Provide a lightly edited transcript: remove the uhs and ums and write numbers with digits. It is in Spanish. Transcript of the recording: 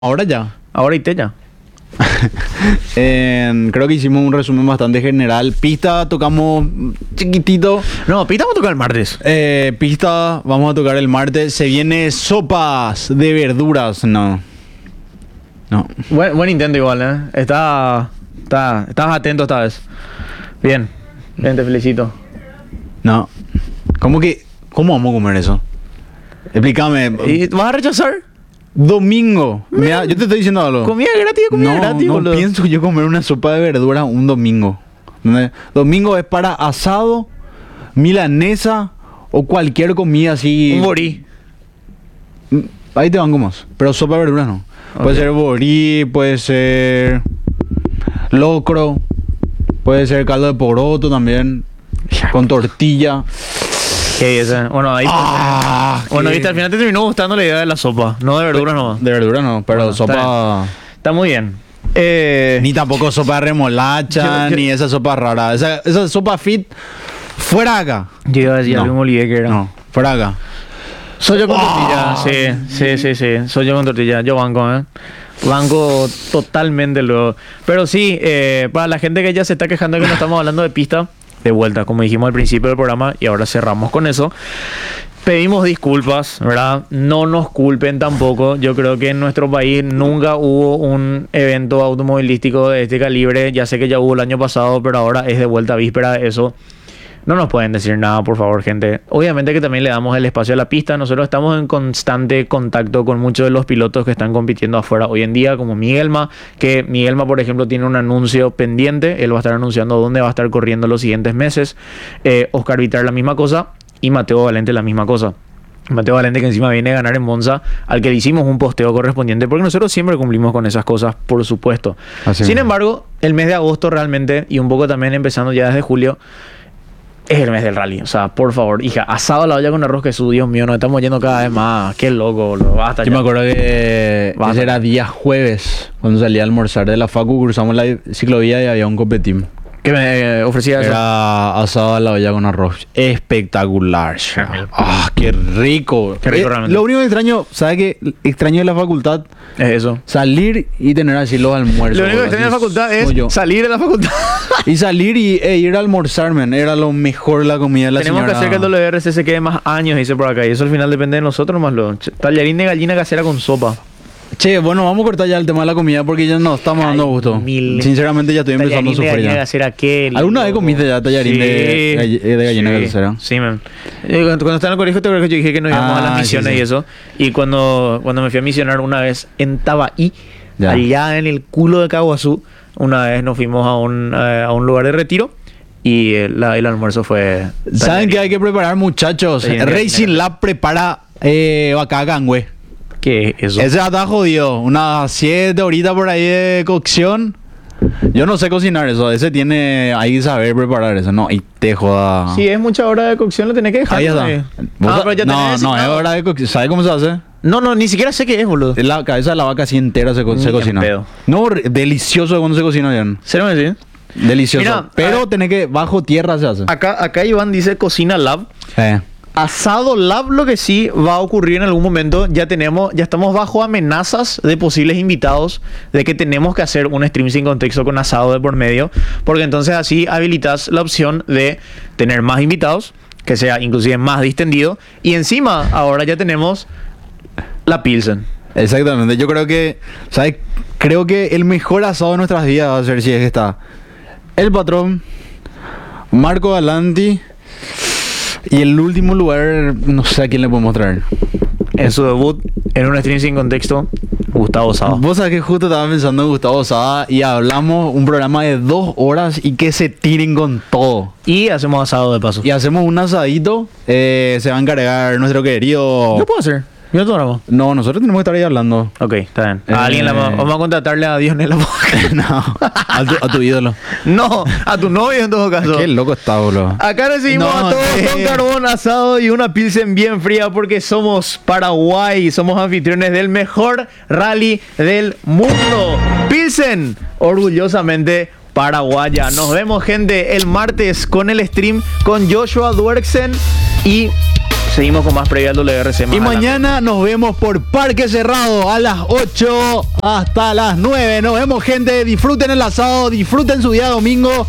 Ahora ya. Ahora y ya. Creo que hicimos un resumen bastante general. Pista tocamos chiquitito. No, pista vamos a tocar el martes. Pista vamos a tocar el martes. Se viene sopas de verduras. No. Buen intento igual, ¿eh? Estabas atento esta vez. Bien, te felicito. No. ¿Cómo vamos a comer eso? Explícame. ¿Y vas a rechazar? Domingo. Mira, yo te estoy diciendo algo. Comida gratis, No boludo. pienso yo comer una sopa de verduras un domingo. Domingo es para asado, milanesa o cualquier comida así. Un borí. Ahí te van más. Pero sopa de verduras no. Okay. Puede ser borí, puede ser locro, puede ser caldo de poroto también, con tortilla. ¿Qué es ese? Bueno, ahí. Bueno, viste, al final te terminó gustando la idea de la sopa. No de verduras nomás. De verduras no, pero Bueno, sopa. Está muy bien. Ni tampoco sopa de remolacha, Yo- ni esa sopa rara. Esa sopa fit, fuera acá. Yo iba a decir, No. algo me olvidé que era. No, fuera acá. Soy yo con tortilla, sí. Soy yo con tortilla. Yo banco, ¿eh? Banco totalmente luego. Pero sí, para la gente que ya se está quejando de que no estamos hablando de pista, de vuelta, como dijimos al principio del programa, y ahora cerramos con eso. Pedimos disculpas, ¿verdad? No nos culpen tampoco. Yo creo que en nuestro país nunca hubo un evento automovilístico de este calibre. Ya sé que ya hubo el año pasado, pero ahora es de vuelta víspera de eso. No nos pueden decir nada, por favor, gente. Obviamente que también le damos el espacio a la pista. Nosotros estamos en constante contacto con muchos de los pilotos que están compitiendo afuera hoy en día, como Miguelma, que Miguelma, por ejemplo, tiene un anuncio pendiente. Él va a estar anunciando dónde va a estar corriendo los siguientes meses. Oscar Vittar la misma cosa y Mateo Valente la misma cosa. Mateo Valente, que encima viene a ganar en Monza, al que le hicimos un posteo correspondiente, porque nosotros siempre cumplimos con esas cosas, por supuesto. Así Sin mismo. embargo, el mes de agosto realmente, y un poco también empezando ya desde julio, es el mes del rally. O sea, por favor, hija, asado a la olla con arroz, que su Dios mío, nos estamos yendo cada vez más. Qué loco, boludo. Basta Yo ya. me acuerdo que Basta. ese era día jueves, cuando salía a almorzar de la facu, cruzamos la ciclovía y había un copetín. ¿Qué me ofrecía eso? Era asado a la olla con arroz. Espectacular. Qué rico. Qué rico realmente. Lo único que extraño, ¿sabes qué? Extraño de la facultad, Es eso. salir y tener así los almuerzos. Lo único que así tenía en la facultad es como yo. salir de la facultad. Y salir e ir a almorzar, man. Era lo mejor la comida de la Tenemos señora. que hacer que el WRC se quede más años, dice por acá. Y eso al final depende de nosotros más lo. Tallarín de gallina casera con sopa. Che, bueno, vamos a cortar ya el tema de la comida porque ya no estamos dando gusto. Sinceramente ya estoy empezando a Tallarín de sufrir gallina ya. casera, qué ¿Alguna vez loco. comiste ya tallarín de gallina sí, casera? Sí, man. Cuando estaba en el colegio, te acuerdas que yo dije que nos íbamos a las sí, misiones sí. y eso. Y cuando me fui a misionar una vez en Tabaí, Ya. allá en el culo de Caguazú, una vez nos fuimos a un lugar de retiro y el almuerzo fue. ¿Saben qué hay que preparar, muchachos? Tallarín de Racing gallina. Lab prepara bacacán, güey. ¿Qué es eso? Ese ya está jodido. Unas 7 horitas por ahí de cocción. Yo no sé cocinar eso. Ese tiene ahí que saber preparar eso. No, y te joda. Si es mucha hora de cocción, lo tenés que dejar. Ahí está. ¿Vos Pero ya no, tenés no, es designado. hora de cocción. ¿Sabes cómo se hace? No, ni siquiera sé qué es, boludo. La cabeza de la vaca así entera se Ni en cocina. pedo. No, delicioso cuando se cocina bien. ¿Cero me decís? Delicioso. Mira, pero tenés que bajo tierra se hace. Acá Iván dice Cocina Lab. Asado Lab, lo que sí va a ocurrir en algún momento, ya estamos bajo amenazas de posibles invitados de que tenemos que hacer un stream sin contexto con asado de por medio, porque entonces así habilitas la opción de tener más invitados, que sea inclusive más distendido, y encima ahora ya tenemos la Pilsen. Exactamente. Yo creo que, ¿sabes? Creo que el mejor asado de nuestras vidas va a ser si es que está el patrón, Marco Galanti y el último lugar, no sé a quién le podemos traer. En su debut, en un stream sin contexto, Gustavo Sada. Vos sabés que justo estaba pensando en Gustavo Sada y hablamos un programa de 2 horas y que se tiren con todo. Y hacemos asado de paso. Y hacemos un asadito, se va a encargar nuestro querido... ¿Qué puedo hacer? Yo te grabo. No, nosotros tenemos que estar ahí hablando. Ok, está bien. A alguien vamos a contratarle a Dios en la boca. No, a tu ídolo. No, a tu novio en todo caso. Qué loco está, boludo. Acá recibimos No, a todos con carbón asado y una pilsen bien fría porque somos Paraguay, somos anfitriones del mejor rally del mundo. Pilsen, orgullosamente paraguaya. Nos vemos, gente, el martes con el stream con Joshua Duerksen y Seguimos con más previa al WRC. Y mañana nos vemos por Parque Cerrado a las 8 hasta las 9. Nos vemos, gente. Disfruten el asado, disfruten su día domingo.